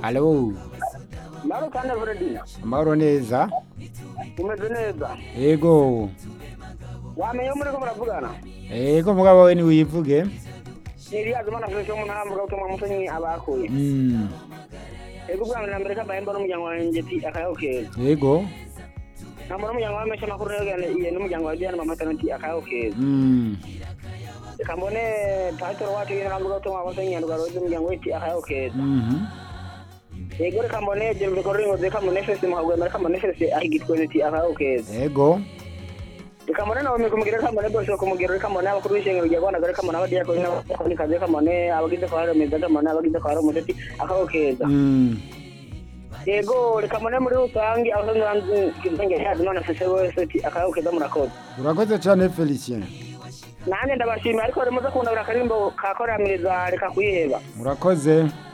Alo, Maro kandi Fredina. amahoro neza. Umeze neza. Yego. Wamenye muri ko muravugana. Yego mugabo we ni wivuge. Iriya zimana fresh mu ntambwe utuma mutonyi abakuye. Ego bwa na mbere kabaye mbona umuryango wanje ti akayokeza. Yego. Nambona umuryango wa mesha makuru yagane n'umuryango wa Diana mama tanati akayokeza. Kambone pastor watu y'intambwe utuma mutonyi ndugaro z'umuryango witi akayokeza. Ego reka mbone je mbikoro ngo kambone fese muhabwe mbere kambone fese ahigitwe nti akayokeza. Yego. Reka mbone nawe kumugera kambone bose kumugera reka mbone abakuru b'ishengero rya Rwanda reka mbone abadiya ko ni kaze kambone abagize ko hari meza kambone abagize ko hari umuteti akayokeza. Yego reka mbone muri rusangi abasanzwe kinzenge yazimana fese wese ti akayokeza murakoze. Urakoze cyane Felicien. Nane ndabashimira ariko remoza kubona akarimbo kakoramiriza reka kuyiheba. Murakoze.